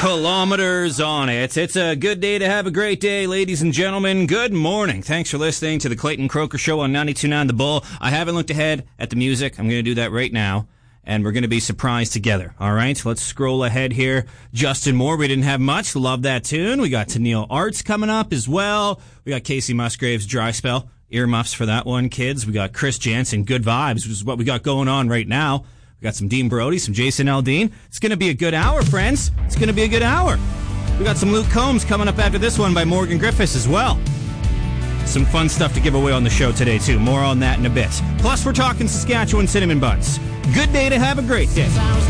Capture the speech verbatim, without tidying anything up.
Kilometers on it. It's a good day to have a great day, ladies and gentlemen. Good morning. Thanks for listening to the Clayton Croker Show on ninety-two point nine The Bull. I haven't looked ahead at the music. I'm going to do that right now, and we're going to be surprised together. All right, let's scroll ahead here. Justin Moore, we didn't have much. Love that tune. We got Tennille Arts coming up as well. We got Casey Musgraves' Dry Spell. Earmuffs for that one, kids. We got Chris Jansen, Good Vibes, which is what we got going on right now. We got some Dean Brody, some Jason Aldean. It's going to be a good hour, friends. It's going to be a good hour. We got some Luke Combs coming up after this one by Morgan Griffiths as well. Some fun stuff to give away on the show today, too. More on that in a bit. Plus, we're talking Saskatchewan cinnamon buns. Good day to have a great day.